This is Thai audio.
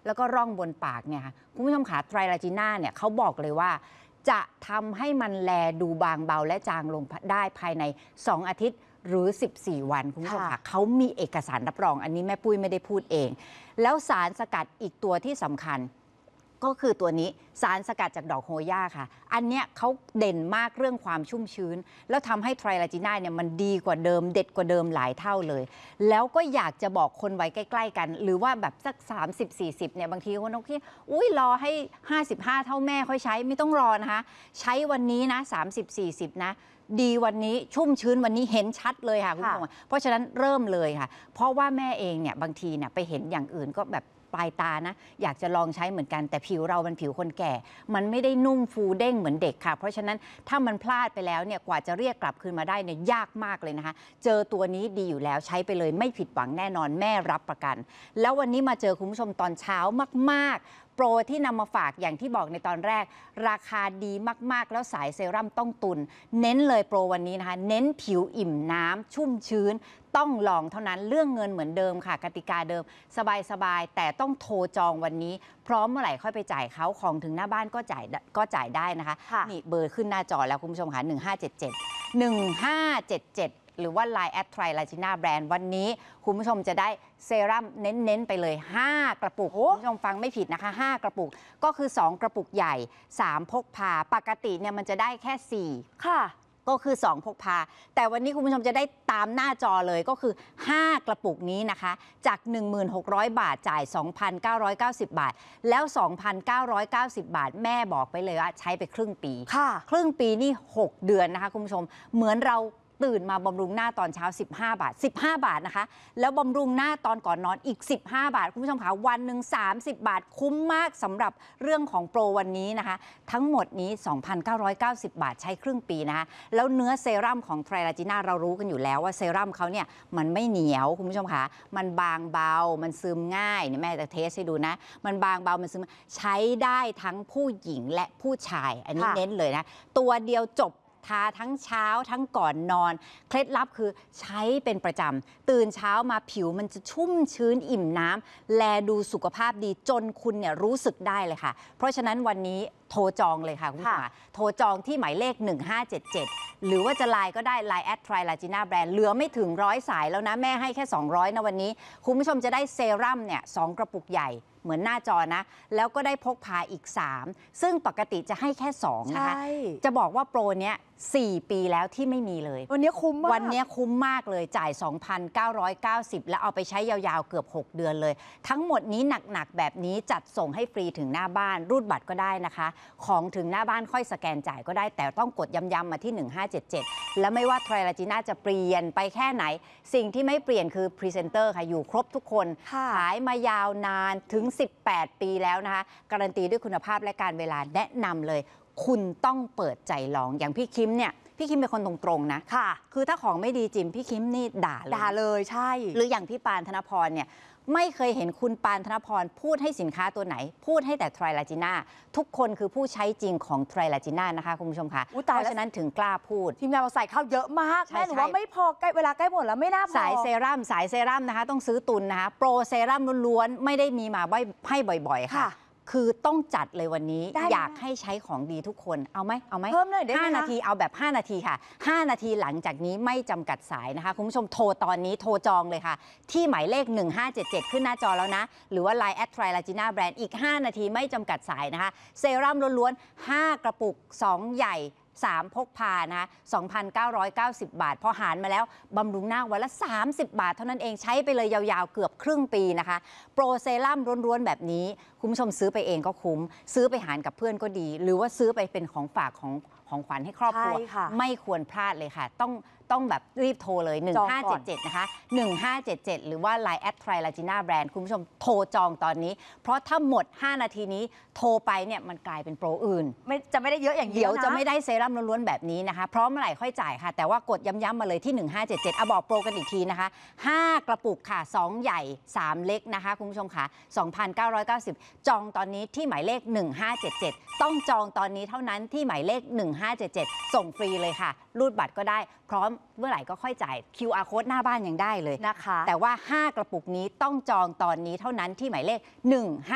แล้วก็ร่องบนปากเนี่ยค่ะคุณผู้ชมขาไตรลาจีน่าเนี่ยเขาบอกเลยว่าจะทำให้มันแลดูบางเบาและจางลงได้ภายใน2 อาทิตย์หรือ14 วันคุณผู้ชมค่ะเขามีเอกสารรับรองอันนี้แม่ปุ้ยไม่ได้พูดเองแล้วสารสกัดอีกตัวที่สำคัญก็คือตัวนี้สารสกัดจากดอกโฮย่าค่ะอันเนี้ยเขาเด่นมากเรื่องความชุ่มชื้นแล้วทำให้ไตรลาจีน่าเนี่ยมันดีกว่าเดิมเด็ดกว่าเดิมหลายเท่าเลยแล้วก็อยากจะบอกคนไว้ใกล้ๆกันหรือว่าแบบสัก30-40เนี่ยบางทีคนต้องคิดอุ้ยรอให้55เท่าแม่ค่อยใช้ไม่ต้องรอนะคะใช้วันนี้นะ30-40นะดีวันนี้ชุ่มชื้นวันนี้เห็นชัดเลยค่ะคุณผู้ชมเพราะฉะนั้นเริ่มเลยค่ะเพราะว่าแม่เองเนี่ยบางทีเนี่ยไปเห็นอย่างอื่นก็แบบปลายตานะอยากจะลองใช้เหมือนกันแต่ผิวเรามันผิวคนแก่มันไม่ได้นุ่มฟูเด้งเหมือนเด็กค่ะเพราะฉะนั้นถ้ามันพลาดไปแล้วเนี่ยกว่าจะเรียกกลับคืนมาได้เนี่ยยากมากเลยนะคะเจอตัวนี้ดีอยู่แล้วใช้ไปเลยไม่ผิดหวังแน่นอนแม่รับประกันแล้ววันนี้มาเจอคุณผู้ชมตอนเช้ามากๆโปรที่นำมาฝากอย่างที่บอกในตอนแรกราคาดีมากๆแล้วสายเซรั่มต้องตุนเน้นเลยโปรวันนี้นะคะเน้นผิวอิ่มน้ำชุ่มชื้นต้องลองเท่านั้นเรื่องเงินเหมือนเดิมค่ะกติกาเดิมสบายๆแต่ต้องโทรจองวันนี้พร้อมเมื่อไหร่ค่อยไปจ่ายเขาของถึงหน้าบ้านก็จ่ายได้นะคะนี่เบอร์ขึ้นหน้าจอแล้วคุณผู้ชมค่ะ1577หรือว่า Line แอดไทรลาจีน่าแบรนด์วันนี้คุณผู้ชมจะได้เซรั่มเน้นๆไปเลย5 กระปุกคุณผู้ชมฟังไม่ผิดนะคะ5 กระปุกก็คือ2 กระปุกใหญ่3 พกพาปกติเนี่ยมันจะได้แค่4ค่ะก็คือ2 พกพาแต่วันนี้คุณผู้ชมจะได้ตามหน้าจอเลยก็คือ5 กระปุกนี้นะคะจาก 16,000 บาทจ่าย 2,990 บาทแล้ว 2,990 บาทแม่บอกไปเลยว่าใช้ไปครึ่งปีค่ะครึ่งปีนี่6 เดือนนะคะคุณผู้ชมเหมือนเราตื่นมาบำรุงหน้าตอนเช้า15 บาทนะคะแล้วบำรุงหน้าตอนก่อนนอนอีก15 บาทคุณผู้ชมคะวันหนึ่ง30 บาทคุ้มมากสำหรับเรื่องของโปรวันนี้นะคะทั้งหมดนี้ 2,990 บาทใช้ครึ่งปีนะคะแล้วเนื้อเซรั่มของไตรลาจีน่าเรารู้กันอยู่แล้วว่าเซรั่มเขาเนี่ยมันไม่เหนียวคุณผู้ชมคะมันบางเบามันซึมง่ายนี่แม่จะเทสให้ดูนะมันบางเบามันซึมใช้ได้ทั้งผู้หญิงและผู้ชายอันนี้เน้นเลยนะตัวเดียวจบทาทั้งเช้าทั้งก่อนนอนเคล็ดลับคือใช้เป็นประจำตื่นเช้ามาผิวมันจะชุ่มชื้นอิ่มน้ำแลดูสุขภาพดีจนคุณเนี่ยรู้สึกได้เลยค่ะเพราะฉะนั้นวันนี้โทรจองเลยค่ะคุณผู้ชมโทรจองที่หมายเลข1577หรือว่าจะไลน์ก็ได้ไลน์แอดไทรลาจีน่าแบรนด์เหลือไม่ถึง100 สายแล้วนะแม่ให้แค่200นะวันนี้คุณผู้ชมจะได้เซรั่มเนี่ย2 กระปุกใหญ่เหมือนหน้าจอนะแล้วก็ได้พกพาอีก3ซึ่งปกติจะให้แค่2นะคะจะบอกว่าโปรเนี้ย4 ปีแล้วที่ไม่มีเลยวันนี้คุ้มมากวันนี้คุ้มมากเลยจ่าย 2,990 แล้วเอาไปใช้ยาวๆเกือบ6 เดือนเลยทั้งหมดนี้หนักๆแบบนี้จัดส่งให้ฟรีถึงหน้าบ้านรูดบัตรก็ได้นะคะของถึงหน้าบ้านค่อยสแกนจ่ายก็ได้แต่ต้องกดย้ำๆมาที่1577แล้วไม่ว่าไทรลาจีน่าจะเปลี่ยนไปแค่ไหนสิ่งที่ไม่เปลี่ยนคือพรีเซนเตอร์ค่ะอยู่ครบทุกคนขายมายาวนานถึง18 ปีแล้วนะคะการันตีด้วยคุณภาพและการเวลาแนะนำเลยคุณต้องเปิดใจลองอย่างพี่คิมเนี่ยพี่คิมเป็นคนตรงๆนะค่ะคือถ้าของไม่ดีจริงพี่คิมนี่ด่าเลยใช่หรืออย่างพี่ปานธนพรเนี่ยไม่เคยเห็นคุณปานธนพรพูดให้สินค้าตัวไหนพูดให้แต่ไทรลาจีน่าทุกคนคือผู้ใช้จริงของไทรลาจีน่านะคะคุณผู้ชมค่ะเพราะฉะนั้นถึงกล้าพูดทีมงานเราใส่ข้าวเยอะมากแม่หนูว่าไม่พอใกล้เวลาใกล้หมดแล้วไม่น่าพอสายเซรั่มนะคะต้องซื้อตุนนะคะโปรเซรั่มล้วนๆไม่ได้มีมาให้บ่อยๆค่ะคือต้องจัดเลยวันนี้อยากให้ใช้ของดีทุกคนเอาไหมเพิ่มหน่อยได้ไหม 5 นาทีเอาแบบ5 นาทีค่ะ5 นาทีหลังจากนี้ไม่จำกัดสายนะคะคุณผู้ชมโทรตอนนี้โทรจองเลยค่ะที่หมายเลข1577ขึ้นหน้าจอแล้วนะหรือว่า Line แอดไทรลาจีน่าแบรนด์อีก5 นาทีไม่จำกัดสายนะคะเซรั่มล้วนๆ5 กระปุก2 ใหญ่3 พกพานะคะ 2,990 บาทพอหารมาแล้วบำรุงหน้าวันละ30 บาทเท่านั้นเองใช้ไปเลยยาวๆเกือบครึ่งปีนะคะโปรเซรั่มล้วนๆแบบนี้คุณผู้ชมซื้อไปเองก็คุ้มซื้อไปหารกับเพื่อนก็ดีหรือว่าซื้อไปเป็นของฝากของขวัญให้ครอบครัวไม่ควรพลาดเลยค่ะต้องแบบรีบโทรเลย1577นะคะ1577หรือว่า Line แอดไทรลาจีน่าแบรนด์คุณผู้ชมโทรจองตอนนี้เพราะถ้าหมด5 นาทีนี้โทรไปเนี่ยมันกลายเป็นโปรอื่นจะไม่ได้เยอะอย่างเดียวจะไม่ได้เซรั่มล้วนๆแบบนี้นะคะเพราะเมื่อไหร่ค่อยจ่ายค่ะแต่ว่ากดย้ำๆมาเลยที่1577บอกโปรกันอีกทีนะคะ5 กระปุกค่ะ2 ใหญ่3 เล็กนะคะคุณผู้ชมค่ะ 2,990 จองตอนนี้ที่หมายเลข1577ต้องจองตอนนี้เท่านั้นที่หมายเลข1577ส่งฟรีเลยค่ะรูดบัตรก็ได้พร้อมเมื่อไหร่ก็ค่อยจ่าย QR code หน้าบ้านยังได้เลยนะคะแต่ว่า5 กระปุกนี้ต้องจองตอนนี้เท่านั้นที่หมายเลข15